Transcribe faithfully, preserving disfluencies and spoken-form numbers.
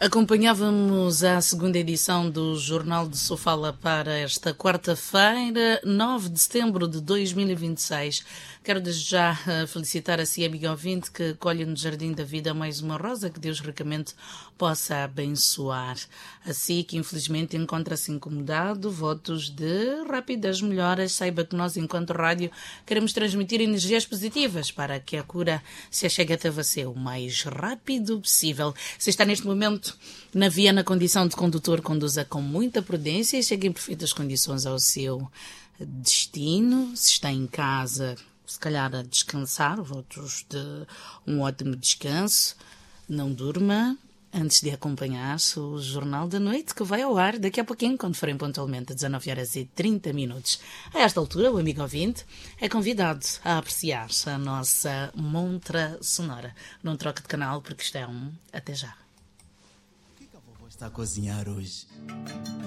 Acompanhávamos a segunda edição do Jornal de Sofala para esta quarta-feira, nove de setembro de dois mil e vinte e seis. Quero desde já felicitar a si, amigo ouvinte, que colhe no Jardim da Vida mais uma rosa, que Deus ricamente possa abençoar. A si, que infelizmente encontra-se incomodado, votos de rápidas melhoras. Saiba que nós, enquanto rádio, queremos transmitir energias positivas para que a cura se achegue até você o mais rápido possível. Se está neste momento na via, na condição de condutor, conduza com muita prudência e chegue em perfeitas condições ao seu destino. Se está em casa, se calhar a descansar, votos de um ótimo descanso. Não durma antes de acompanhar o Jornal da Noite, que vai ao ar daqui a pouquinho, quando forem pontualmente a dezanove horas e trinta minutos. A esta altura, o amigo ouvinte é convidado a apreciar a nossa montra sonora. Não troque de canal, porque isto é um até já. O que a vovó está a cozinhar hoje?